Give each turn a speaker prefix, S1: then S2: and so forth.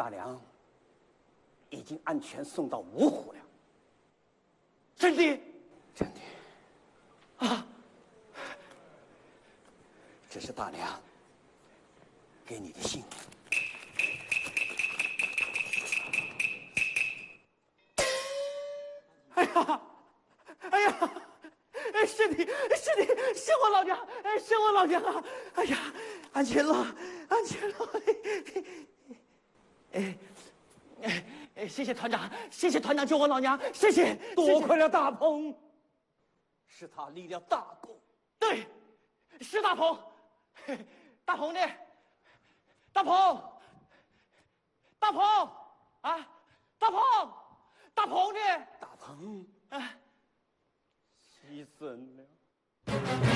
S1: 大梁已经安全送到芜湖了。真的？真的。啊！这是大梁给你的信。哎呀！哎呀！哎，是你，是你，是我老娘，哎，是我老娘啊！哎呀，安全了，安全了！谢谢团长，谢谢团长救我老娘，谢谢，
S2: 多亏了大鹏，是他立了大功。
S1: 对，是大鹏，大鹏呢？大鹏，大鹏啊，大鹏，大鹏呢？
S2: 大鹏，
S1: 啊，
S2: 牺牲了。